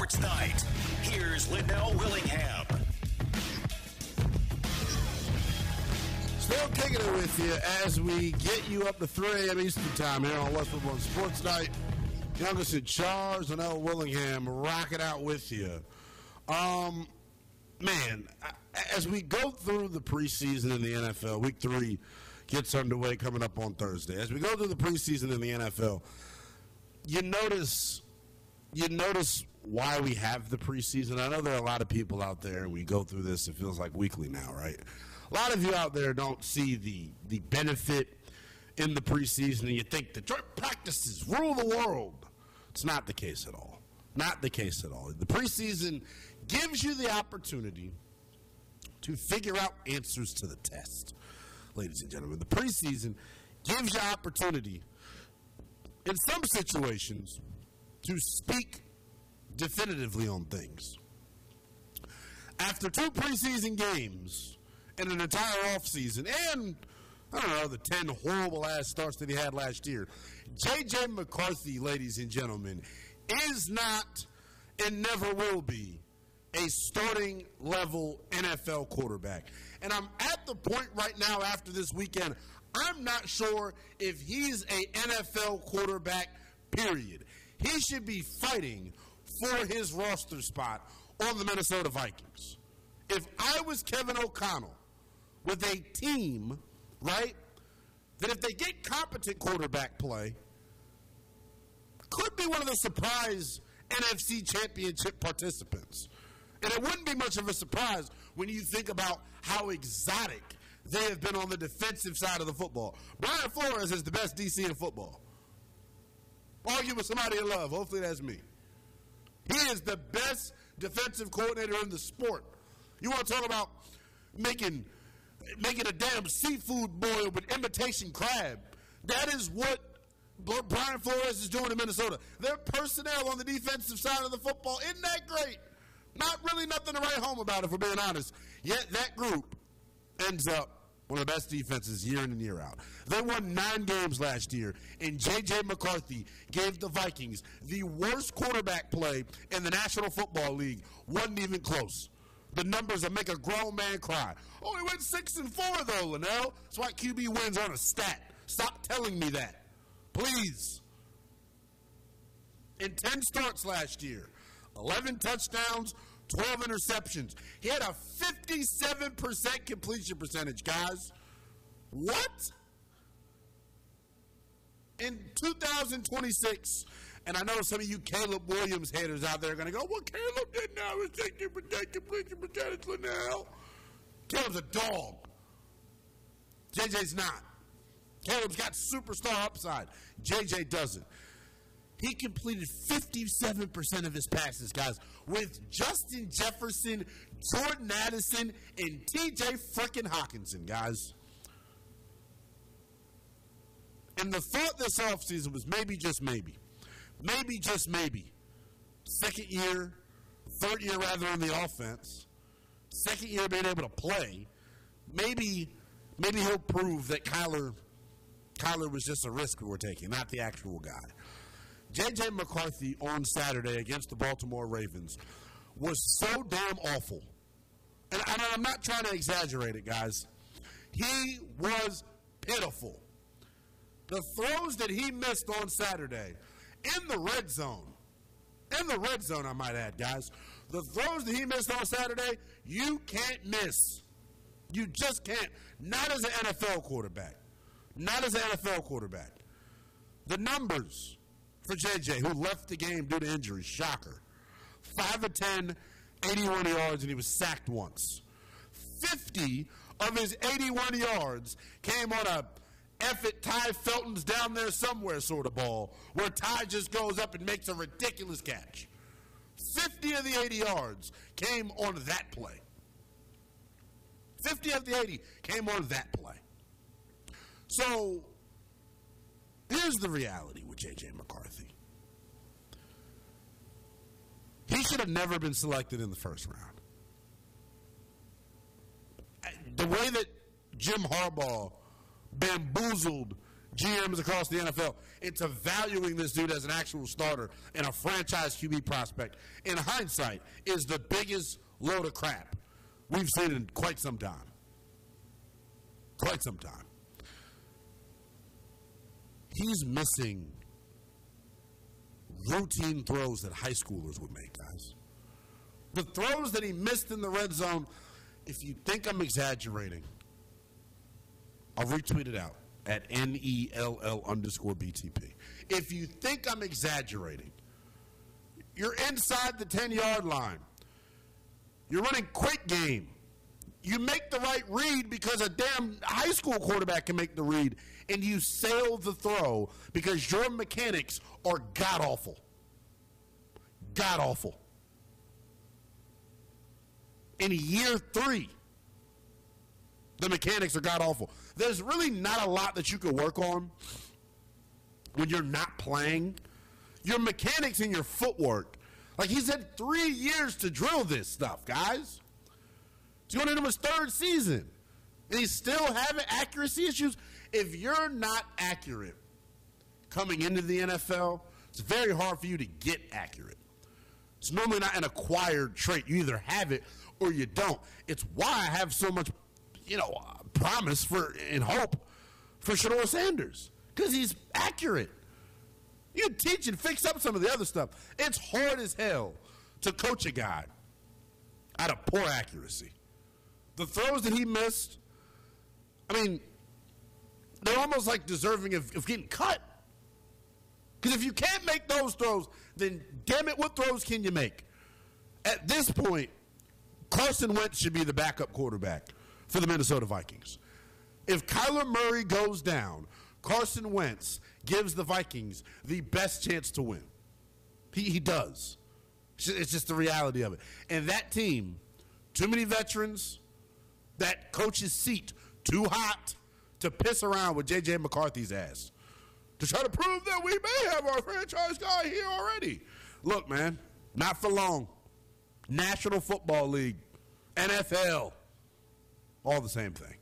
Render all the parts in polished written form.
Sports Night. Here's Linnell Willingham. Still kicking it with you as we get you up to 3 a.m. Eastern Time here on West Woodlawn Sports Night. Youngest in charge, Linnell Willingham, rocking out with you. Man, as we go through the preseason in the NFL, Week 3 gets underway coming up on Thursday. As we go through the preseason in the NFL, you notice why we have the preseason. I know there are a lot of people out there, and we go through this, it feels like weekly now, right? A lot of you out there don't see the benefit in the preseason, and you think the joint practices rule the world. It's not the case at all. Not the case at all. The preseason gives you the opportunity to figure out answers to the test. Ladies and gentlemen, the preseason gives you opportunity in some situations to speak definitively on things. After 2 preseason games and an entire offseason and, I don't know, the 10 horrible-ass starts that he had last year, J.J. McCarthy, ladies and gentlemen, is not and never will be a starting-level NFL quarterback. And I'm at the point right now after this weekend, I'm not sure if he's a NFL quarterback, period. He should be fighting for his roster spot on the Minnesota Vikings. If I was Kevin O'Connell with a team, right, that if they get competent quarterback play, could be one of the surprise NFC Championship participants. And it wouldn't be much of a surprise when you think about how exotic they have been on the defensive side of the football. Brian Flores is the best DC in football. Argue with somebody you love. Hopefully that's me. He is the best defensive coordinator in the sport. You want to talk about making a damn seafood boil with imitation crab. That is what Brian Flores is doing in Minnesota. Their personnel on the defensive side of the football isn't that great. Not really nothing to write home about, if we're being honest. Yet that group ends up one of the best defenses year in and year out. They won 9 games last year, and J.J. McCarthy gave the Vikings the worst quarterback play in the National Football League. Wasn't even close. The numbers that make a grown man cry. Oh, he went 6-4, though, Linnell. That's why QB wins on a stat. Stop telling me that. Please. In 10 starts last year, 11 touchdowns, 12 interceptions. He had a 57% completion percentage, guys. What? In 2026, and I know some of you Caleb Williams haters out there are going to go, well, Caleb didn't have a 60% completion percentage, Linnell. Caleb's a dog. JJ's not. Caleb's got superstar upside. JJ doesn't. He completed 57% of his passes, guys, with Justin Jefferson, Jordan Addison, and T.J. frickin' Hawkinson, guys. And the thought this offseason was maybe, just maybe, second year, third year rather on the offense, second year being able to play, maybe he'll prove that Kyler was just a risk we were taking, not the actual guy. J.J. McCarthy on Saturday against the Baltimore Ravens was so damn awful. And I'm not trying to exaggerate it, guys. He was pitiful. The throws that he missed on Saturday in the red zone, I might add, guys. The throws that he missed on Saturday, you can't miss. You just can't. Not as an NFL quarterback. The numbers for JJ, who left the game due to injury, shocker. 5 of 10, 81 yards, and he was sacked once. 50 of his 81 yards came on a F it, Ty Felton's down there somewhere sort of ball, where Ty just goes up and makes a ridiculous catch. 50 of the 80 yards came on that play. 50 of the 80 came on that play. So, here's the reality with J.J. McCarthy. He should have never been selected in the first round. The way that Jim Harbaugh bamboozled GMs across the NFL into valuing this dude as an actual starter and a franchise QB prospect, in hindsight, is the biggest load of crap we've seen in quite some time. Quite some time. He's missing routine throws that high schoolers would make, guys. The throws that he missed in the red zone, if you think I'm exaggerating, I'll retweet it out at NELL_BTP. If you think I'm exaggerating, you're inside the 10-yard line. You're running quick game. You make the right read because a damn high school quarterback can make the read, and you sail the throw because your mechanics are god-awful. God-awful. In year 3, the mechanics are god-awful. There's really not a lot that you can work on when you're not playing. Your mechanics and your footwork. Like, he's had 3 years to drill this stuff, guys. He's going into his 3rd season. And he's still having accuracy issues. If you're not accurate coming into the NFL, it's very hard for you to get accurate. It's normally not an acquired trait. You either have it or you don't. It's why I have so much, promise for and hope for Shedeur Sanders, because he's accurate. You can teach and fix up some of the other stuff. It's hard as hell to coach a guy out of poor accuracy. The throws that he missed, they're almost like deserving of getting cut. Because if you can't make those throws, then damn it, what throws can you make? At this point, Carson Wentz should be the backup quarterback for the Minnesota Vikings. If Kyler Murray goes down, Carson Wentz gives the Vikings the best chance to win. He does. It's just the reality of it. And that team, too many veterans, that coach's seat too hot to piss around with J.J. McCarthy's ass to try to prove that we may have our franchise guy here already. Look, man, not for long. National Football League, NFL, all the same thing.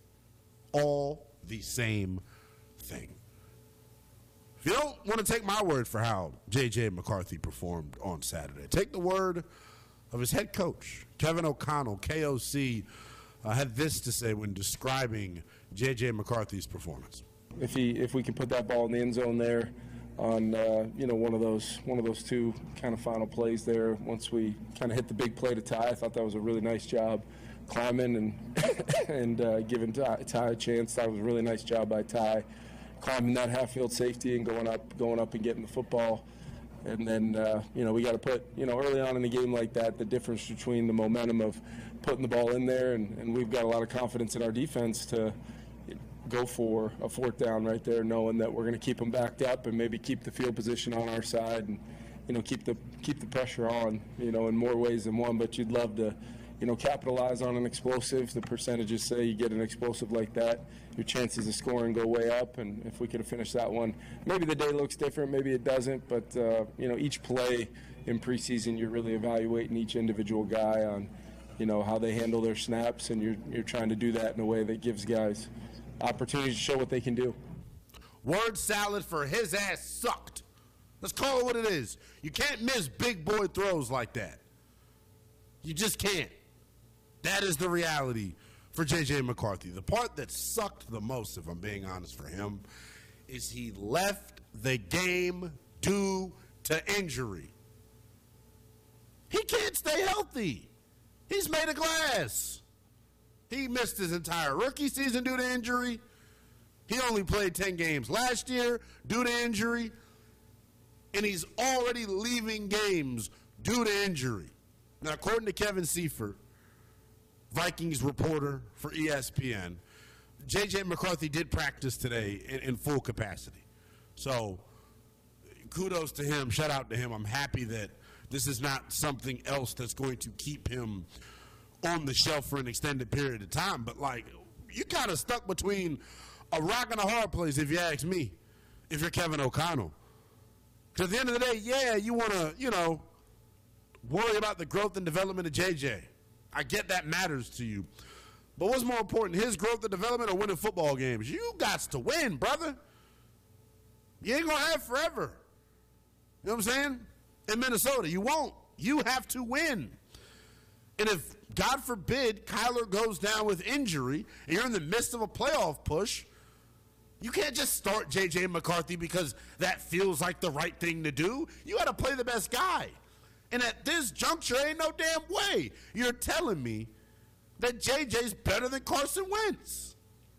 All the same thing. If you don't want to take my word for how J.J. McCarthy performed on Saturday, take the word of his head coach, Kevin O'Connell, KOC, had this to say when describing J.J. McCarthy's performance. If we can put that ball in the end zone there on one of those two kind of final plays there, once we kind of hit the big play to tie, I thought that was a really nice job climbing and giving Ty a chance. That was a really nice job by Ty, climbing that half-field safety and going up and getting the football. And then we got to put early on in the game like that, the difference between the momentum of putting the ball in there, and we've got a lot of confidence in our defense to go for a 4th down right there, knowing that we're going to keep them backed up and maybe keep the field position on our side and keep the pressure on in more ways than one. But you'd love to capitalize on an explosive. The percentages say you get an explosive like that, your chances of scoring go way up. And if we could have finished that one, maybe the day looks different, maybe it doesn't. But each play in preseason, you're really evaluating each individual guy on how they handle their snaps, and you're trying to do that in a way that gives guys opportunities to show what they can do. Word salad for his ass sucked. Let's call it what it is. You can't miss big boy throws like that. You just can't. That is the reality for J.J. McCarthy. The part that sucked the most, if I'm being honest for him, is he left the game due to injury. He can't stay healthy. He's made of glass. He missed his entire rookie season due to injury. He only played 10 games last year due to injury. And he's already leaving games due to injury. Now, according to Kevin Seifert, Vikings reporter for ESPN, J.J. McCarthy did practice today in full capacity. So, kudos to him. Shout out to him. I'm happy that this is not something else that's going to keep him on the shelf for an extended period of time. But, you kind of stuck between a rock and a hard place, if you ask me, if you're Kevin O'Connell. Because at the end of the day, yeah, you want to, worry about the growth and development of JJ. I get that matters to you. But what's more important, his growth and development or winning football games? You got to win, brother. You ain't going to have forever. You know what I'm saying? In Minnesota, you won't. You have to win. And if, God forbid, Kyler goes down with injury and you're in the midst of a playoff push, you can't just start J.J. McCarthy because that feels like the right thing to do. You got to play the best guy. And at this juncture, ain't no damn way you're telling me that J.J.'s better than Carson Wentz.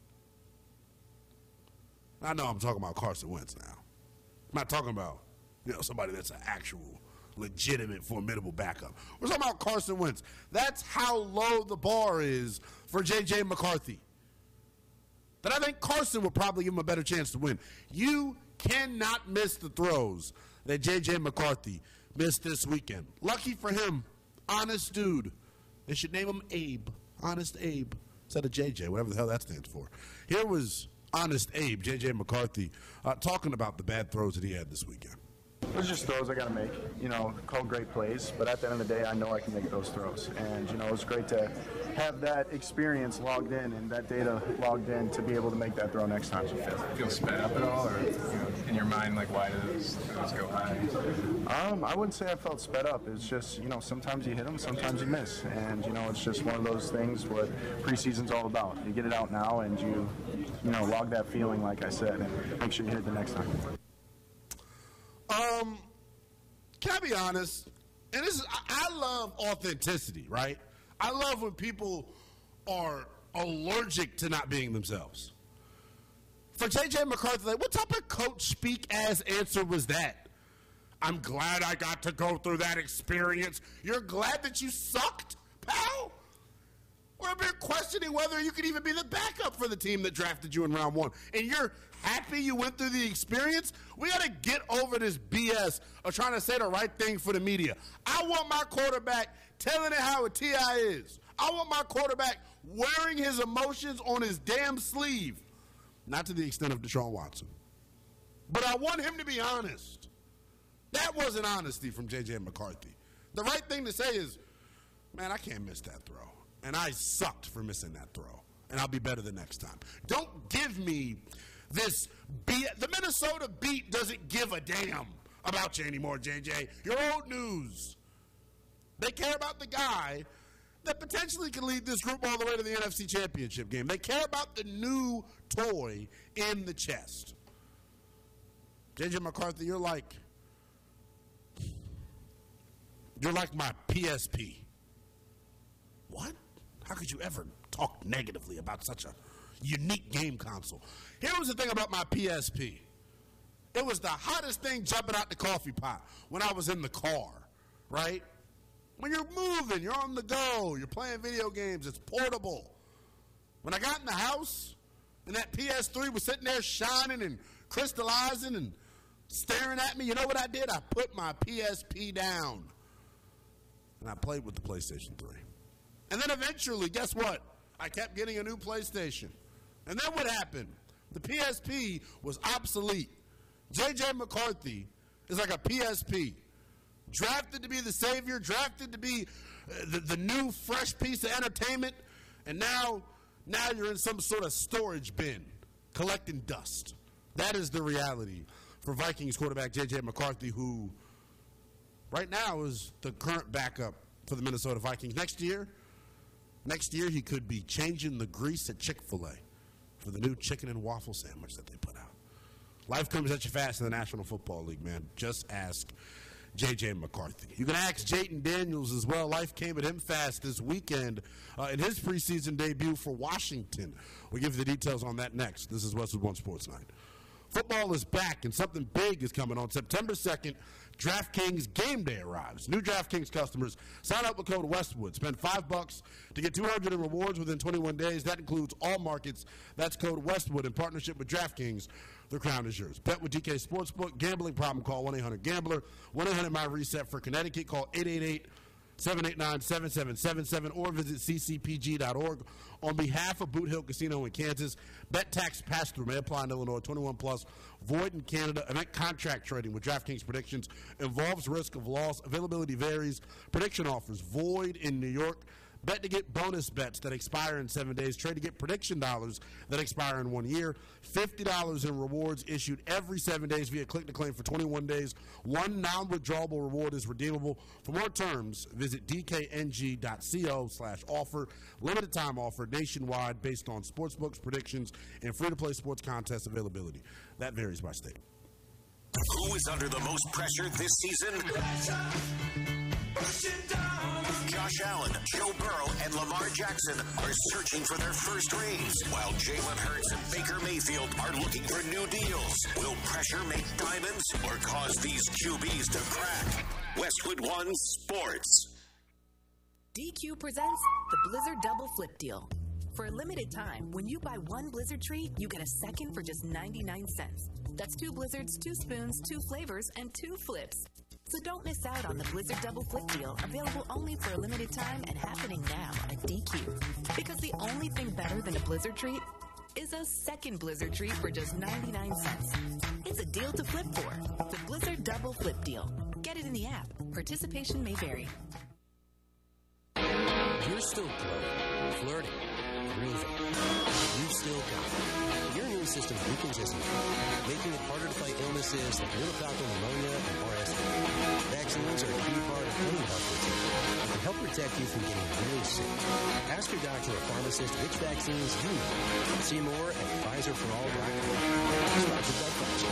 I know I'm talking about Carson Wentz now. I'm not talking about, somebody that's an actual, legitimate, formidable backup. We're talking about Carson Wentz. That's how low the bar is for J.J. McCarthy. That I think Carson will probably give him a better chance to win. You cannot miss the throws that J.J. McCarthy missed this weekend. Lucky for him, honest dude. They should name him Abe. Honest Abe. Instead of J.J., whatever the hell that stands for. Here was Honest Abe, J.J. McCarthy, talking about the bad throws that he had this weekend. Those are just throws I got to make, call great plays. But at the end of the day, I know I can make those throws. And, it was great to have that experience logged in and that data logged in to be able to make that throw next time. Feel sped up at all? Or, in your mind, why does those go high? I wouldn't say I felt sped up. It's just, sometimes you hit them, sometimes you miss. And, it's just one of those things what preseason's all about. You get it out now and you log that feeling, like I said, and make sure you hit it the next time. Can I be honest? And I love authenticity, right? I love when people are allergic to not being themselves. For J.J. McCarthy, what type of coach speak-ass answer was that? I'm glad I got to go through that experience. You're glad that you sucked, pal? We're questioning whether you could even be the backup for the team that drafted you in round one. And you're happy you went through the experience? We got to get over this BS of trying to say the right thing for the media. I want my quarterback telling it how a T.I. is. I want my quarterback wearing his emotions on his damn sleeve. Not to the extent of Deshaun Watson. But I want him to be honest. That wasn't honesty from J.J. McCarthy. The right thing to say is, man, I can't miss that throw. And I sucked for missing that throw. And I'll be better the next time. Don't give me this beat. The Minnesota beat doesn't give a damn about you anymore, JJ. You're old news. They care about the guy that potentially can lead this group all the way to the NFC Championship game. They care about the new toy in the chest. JJ McCarthy, you're like my PSP. What? How could you ever talk negatively about such a unique game console? Here was the thing about my PSP. It was the hottest thing jumping out the coffee pot when I was in the car, right? When you're moving, you're on the go, you're playing video games, it's portable. When I got in the house and that PS3 was sitting there shining and crystallizing and staring at me, you know what I did? I put my PSP down and I played with the PlayStation 3. And then eventually, guess what? I kept getting a new PlayStation. And then what happened? The PSP was obsolete. J.J. McCarthy is like a PSP. Drafted to be the savior, drafted to be the new fresh piece of entertainment, and now you're in some sort of storage bin collecting dust. That is the reality for Vikings quarterback J.J. McCarthy, who right now is the current backup for the Minnesota Vikings. Next year he could be changing the grease at Chick-fil-A for the new chicken and waffle sandwich that they put out. Life comes at you fast in the National Football League, man. Just ask J.J. McCarthy. You can ask Jayden Daniels as well. Life came at him fast this weekend in his preseason debut for Washington. We'll give you the details on that next. This is Westwood One Sports Night. Football is back, and something big is coming on September 2nd. DraftKings Game Day arrives. New DraftKings customers sign up with code Westwood. Spend $5 to get $200 in rewards within 21 days. That includes all markets. That's code Westwood in partnership with DraftKings. The crown is yours. Bet with DK Sportsbook. Gambling problem, call 1-800-GAMBLER. 1-800-MY-RESET for Connecticut. Call 888-789-7777 or visit ccpg.org. On behalf of Boot Hill Casino in Kansas, bet tax pass-through may apply in Illinois, 21 plus, void in Canada. Event contract trading with DraftKings predictions involves risk of loss. Availability varies. Prediction offers void in New York. Bet to get bonus bets that expire in 7 days. Trade to get prediction dollars that expire in 1 year. $50 in rewards issued every 7 days via click to claim for 21 days. One non-withdrawable reward is redeemable. For more terms, visit dkng.co/offer. Limited time offer nationwide based on sportsbooks, predictions, and free-to-play sports contest availability. That varies by state. Who is under the most pressure this season? Josh Allen, Joe Burrow, and Lamar Jackson are searching for their first rings, while Jalen Hurts and Baker Mayfield are looking for new deals. Will pressure make diamonds or cause these QBs to crack? Westwood One Sports. DQ presents the Blizzard Double Flip Deal. For a limited time, when you buy one Blizzard treat, you get a second for just 99 cents. That's 2 Blizzards, 2 spoons, 2 flavors, and 2 flips. So don't miss out on the Blizzard Double Flip Deal, available only for a limited time and happening now at DQ. Because the only thing better than a Blizzard treat is a second Blizzard treat for just 99 cents. It's a deal to flip for. The Blizzard Double Flip Deal. Get it in the app. Participation may vary. You're still growing, flirting, grooving. You've still got it. Your immune system weakens as you age, making it harder to fight illnesses like pneumococcal pneumonia and RSV. Vaccines are a key part of any healthcare team and can help protect you from getting really sick. Ask your doctor or pharmacist which vaccines you need. See more at Pfizer-for-all.com. Sponsored by Pfizer.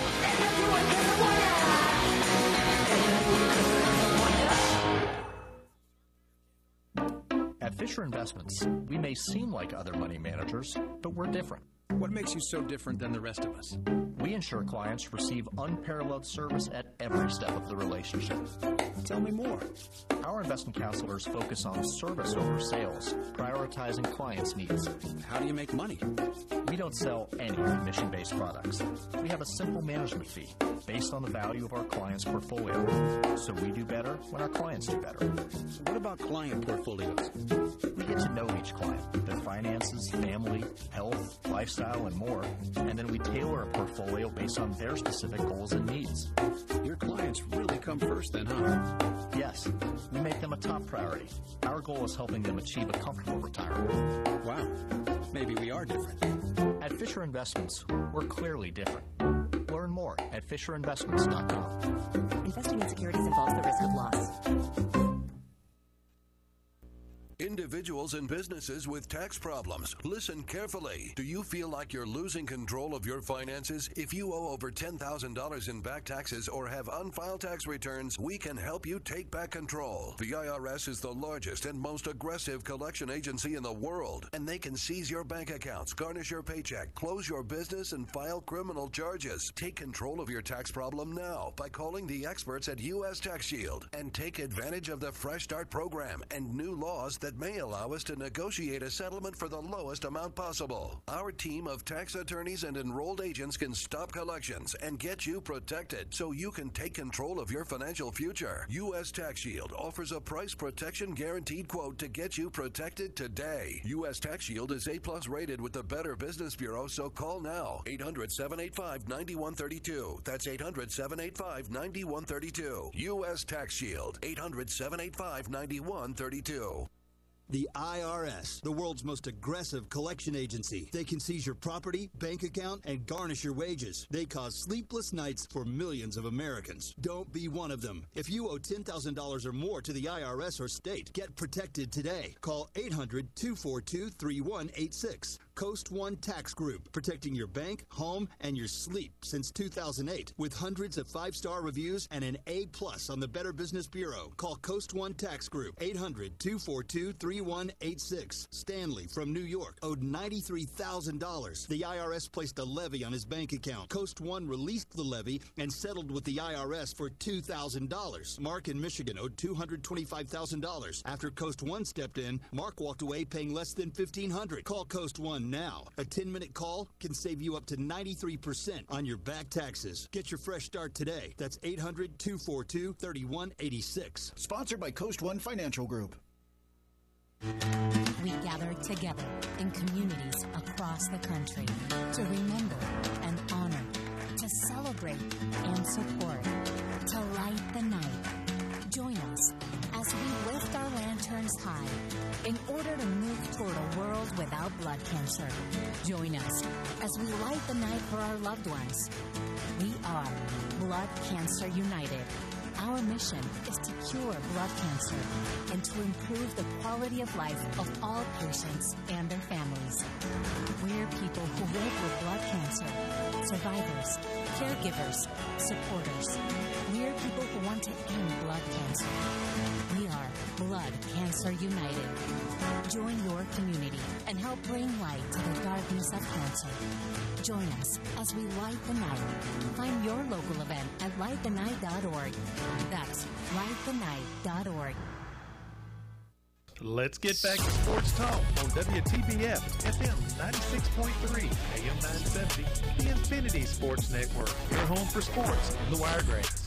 At Fisher Investments, we may seem like other money managers, but we're different. What makes you so different than the rest of us? We ensure clients receive unparalleled service at every step of the relationship. Tell me more. Our investment counselors focus on service over sales, prioritizing clients' needs. How do you make money? We don't sell any commission-based products. We have a simple management fee based on the value of our clients' portfolio. So we do better when our clients do better. What about client portfolios? We get to know each client, their finances, family, health, lifestyle, and more, and then we tailor a portfolio based on their specific goals and needs. Your clients really come first then, huh? Yes, we make them a top priority. Our goal is helping them achieve a comfortable retirement. Wow, maybe we are different. At Fisher Investments, we're clearly different. Learn more at FisherInvestments.com. Investing in securities involves the risk of loss. Individuals and businesses with tax problems, listen carefully. Do you feel like you're losing control of your finances? If you owe over $10,000 in back taxes or have unfiled tax returns, we can help you take back control. The IRS is the largest and most aggressive collection agency in the world, and they can seize your bank accounts, garnish your paycheck, close your business, and file criminal charges. Take control of your tax problem now by calling the experts at U.S. Tax Shield and take advantage of the Fresh Start program and new laws that may allow us to negotiate a settlement for the lowest amount possible. Our team of tax attorneys and enrolled agents can stop collections and get you protected so you can take control of your financial future. U.S. Tax Shield offers a price protection guaranteed quote to get you protected today. U.S. Tax Shield is A+ rated with the Better Business Bureau, so call now. 800-785-9132. That's 800-785-9132. U.S. Tax Shield. 800-785-9132. The IRS, the world's most aggressive collection agency. They can seize your property, bank account, and garnish your wages. They cause sleepless nights for millions of Americans. Don't be one of them. If you owe $10,000 or more to the IRS or state, get protected today. Call 800-242-3186. Coast One Tax Group, protecting your bank, home, and your sleep since 2008. With hundreds of 5-star reviews and an A+ on the Better Business Bureau. Call Coast One Tax Group, 800-242-3186. Stanley from New York owed $93,000. The IRS placed a levy on his bank account. Coast One released the levy and settled with the IRS for $2,000. Mark in Michigan owed $225,000. After Coast One stepped in, Mark walked away paying less than $1,500. Call Coast One now. A 10-minute call can save you up to 93% on your back taxes. Get your fresh start today. That's 800-242-3186. Sponsored by Coast One Financial Group. We gather together in communities across the country to remember and honor, to celebrate and support, to light the night. Join us as we lift our lanterns high in order to move toward a world without blood cancer. Join us as we light the night for our loved ones. We are Blood Cancer United. Our mission is to cure blood cancer and to improve the quality of life of all patients and their families. We're people who live with blood cancer, survivors, caregivers, supporters. We're people who want to end blood cancer. We are Blood Cancer United. Join your community and help bring light to the darkness of cancer. Join us as we light the night. Find your local event at lightthenight.org. That's lightthenight.org. Let's get back to Sports Talk on WTBF FM 96.3 AM 970, the Infinity Sports Network. Your home for sports on the Wiregrass.